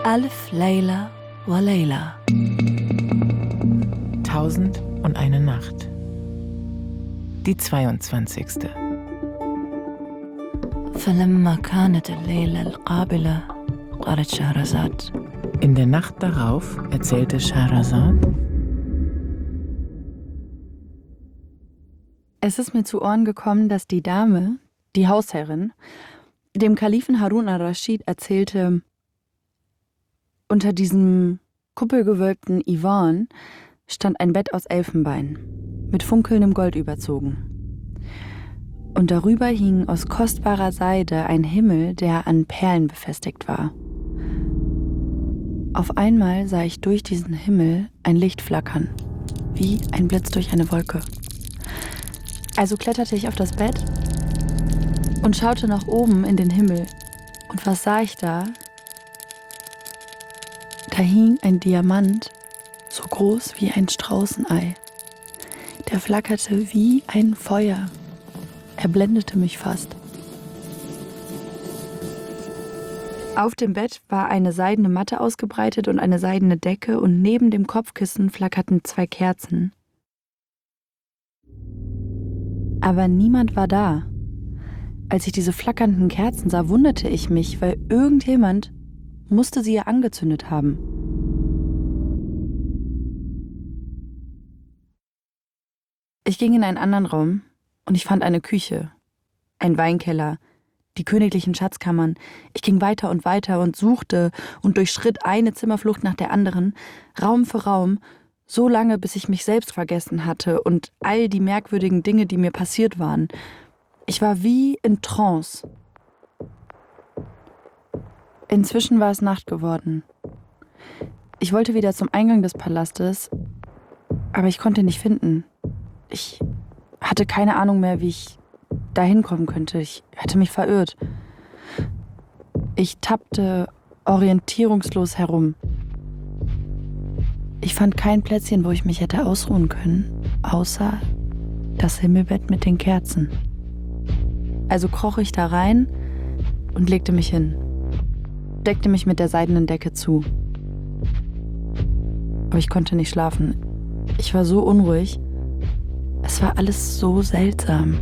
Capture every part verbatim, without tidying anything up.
Alf Layla wa Layla. Tausend und eine Nacht. Die zweiundzwanzigste. فلما كانت الليلة القابلة قالت شهرزاد. In der Nacht darauf erzählte Scheherazade: Es ist mir zu Ohren gekommen, dass die Dame, die Hausherrin, dem Kalifen Harun ar-Raschid erzählte, unter diesem kuppelgewölbten Iwan stand ein Bett aus Elfenbein, mit funkelndem Gold überzogen. Und darüber hing aus kostbarer Seide ein Himmel, der an Perlen befestigt war. Auf einmal sah ich durch diesen Himmel ein Licht flackern, wie ein Blitz durch eine Wolke. Also kletterte ich auf das Bett und schaute nach oben in den Himmel. Und was sah ich da? Da hing ein Diamant, so groß wie ein Straußenei. Der flackerte wie ein Feuer. Er blendete mich fast. Auf dem Bett war eine seidene Matte ausgebreitet und eine seidene Decke, und neben dem Kopfkissen flackerten zwei Kerzen. Aber niemand war da. Als ich diese flackernden Kerzen sah, wunderte ich mich, weil irgendjemand musste sie ja angezündet haben. Ich ging in einen anderen Raum und ich fand eine Küche, einen Weinkeller, die königlichen Schatzkammern. Ich ging weiter und weiter und suchte und durchschritt eine Zimmerflucht nach der anderen, Raum für Raum, so lange, bis ich mich selbst vergessen hatte und all die merkwürdigen Dinge, die mir passiert waren. Ich war wie in Trance. Inzwischen war es Nacht geworden. Ich wollte wieder zum Eingang des Palastes, aber ich konnte ihn nicht finden. Ich hatte keine Ahnung mehr, wie ich dahin kommen könnte. Ich hatte mich verirrt. Ich tappte orientierungslos herum. Ich fand kein Plätzchen, wo ich mich hätte ausruhen können, außer das Himmelbett mit den Kerzen. Also kroch ich da rein und legte mich hin, deckte mich mit der seidenen Decke zu. Aber ich konnte nicht schlafen. Ich war so unruhig. Es war alles so seltsam.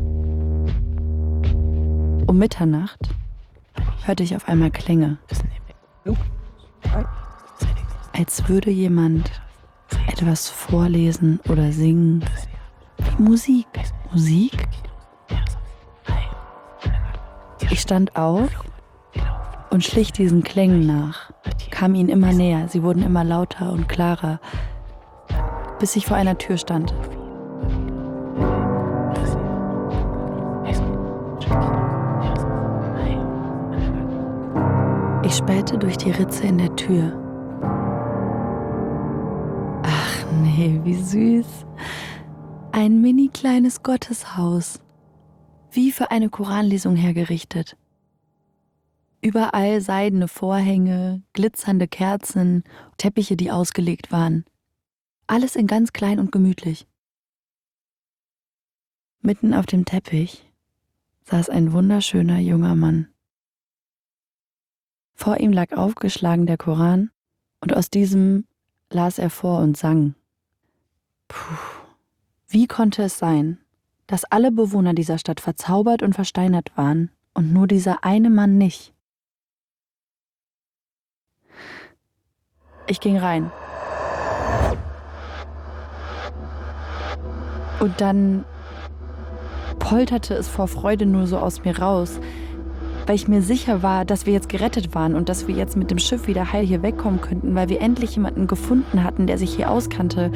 Um Mitternacht hörte ich auf einmal Klänge. Als würde jemand etwas vorlesen oder singen. Wie Musik. Musik? Ich stand auf und schlich diesen Klängen nach, kam ihnen immer näher. Sie wurden immer lauter und klarer, bis ich vor einer Tür stand. Ich spähte durch die Ritze in der Tür. Ach nee, wie süß. Ein mini kleines Gotteshaus. Wie für eine Koranlesung hergerichtet. Überall seidene Vorhänge, glitzernde Kerzen, Teppiche, die ausgelegt waren. Alles in ganz klein und gemütlich. Mitten auf dem Teppich saß ein wunderschöner junger Mann. Vor ihm lag aufgeschlagen der Koran und aus diesem las er vor und sang. Puh, wie konnte es sein, dass alle Bewohner dieser Stadt verzaubert und versteinert waren und nur dieser eine Mann nicht? Ich ging rein. Und dann polterte es vor Freude nur so aus mir raus, weil ich mir sicher war, dass wir jetzt gerettet waren und dass wir jetzt mit dem Schiff wieder heil hier wegkommen könnten, weil wir endlich jemanden gefunden hatten, der sich hier auskannte.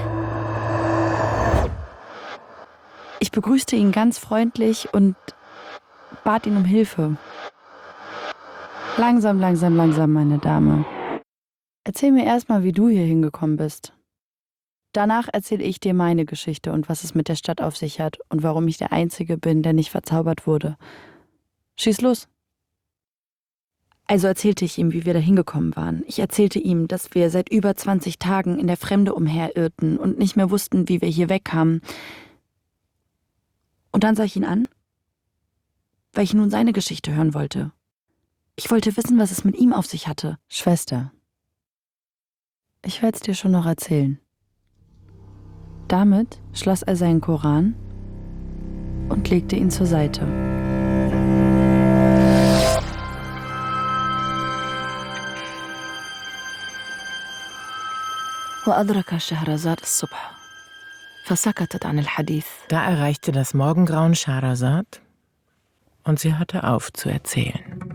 Ich begrüßte ihn ganz freundlich und bat ihn um Hilfe. Langsam, langsam, langsam, meine Dame. Erzähl mir erstmal, wie du hier hingekommen bist. Danach erzähle ich dir meine Geschichte und was es mit der Stadt auf sich hat und warum ich der Einzige bin, der nicht verzaubert wurde. Schieß los. Also erzählte ich ihm, wie wir da hingekommen waren. Ich erzählte ihm, dass wir seit über zwanzig Tagen in der Fremde umherirrten und nicht mehr wussten, wie wir hier wegkamen. Und dann sah ich ihn an, weil ich nun seine Geschichte hören wollte. Ich wollte wissen, was es mit ihm auf sich hatte. Schwester, ich werde es dir schon noch erzählen. Damit schloss er seinen Koran und legte ihn zur Seite. وأدرك شهرزاد الصبح فسكتت عن الحديث. Da erreichte das Morgengrauen Scheherazad und sie hörte auf zu erzählen.